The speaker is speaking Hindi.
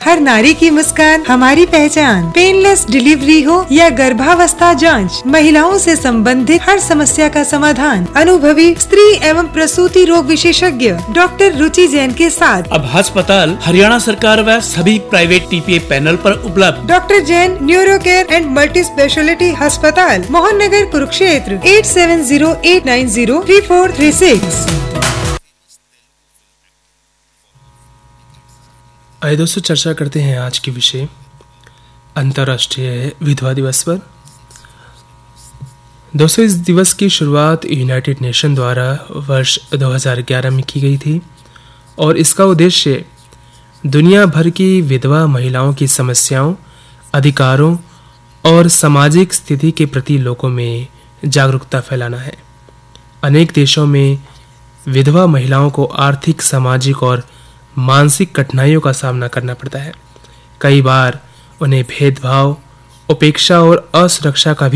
हर नारी की मुस्कान हमारी पहचान। पेनलेस डिलीवरी हो या गर्भावस्था जांच, महिलाओं से संबंधित हर समस्या का समाधान अनुभवी स्त्री एवं प्रसूति रोग विशेषज्ञ डॉक्टर रुचि जैन के साथ अब अस्पताल हरियाणा सरकार व सभी प्राइवेट टीपीए पैनल पर उपलब्ध। Doctor Jain neuro care and multi speciality अस्पताल, मोहन नगर, कुरुक्षेत्र। 8708903436। आइए दोस्तों, चर्चा करते हैं आज के विषय अंतर्राष्ट्रीय विधवा दिवस पर। दोस्तों, इस दिवस की शुरुआत यूनाइटेड नेशन द्वारा वर्ष 2011 में की गई थी और इसका उद्देश्य दुनिया भर की विधवा महिलाओं की समस्याओं, अधिकारों और सामाजिक स्थिति के प्रति लोगों में जागरूकता फैलाना है। अनेक देशों में विधवा महिलाओं को आर्थिक, सामाजिक और मानसिक कठिनाइयों का सामना करना पड़ता है। कई बार उन्हें भेदभाव, उपेक्षा और असुरक्षा का भी